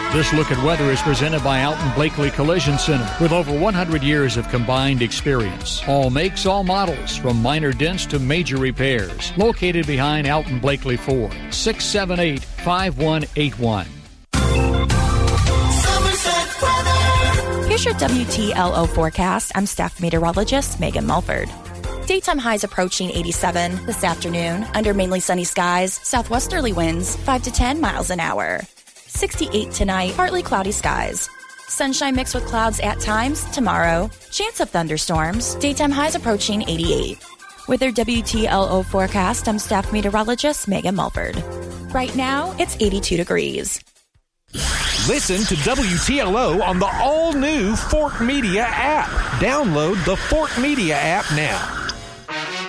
This look at weather is presented by Alton Blakely Collision Center with over 100 years of combined experience. All makes, all models, from minor dents to major repairs. Located behind Alton Blakely Ford, 678-5181. Here's your WTLO forecast. I'm staff meteorologist Megan Mulford. Daytime highs approaching 87 this afternoon under mainly sunny skies, southwesterly winds 5 to 10 miles an hour. 68 tonight, partly cloudy skies. Sunshine mixed with clouds at times tomorrow. Chance of thunderstorms. Daytime highs approaching 88. With their WTLO forecast, I'm staff meteorologist Megan Mulford. Right now, it's 82 degrees. Listen to WTLO on the all-new Fort Media app. Download the Fort Media app now.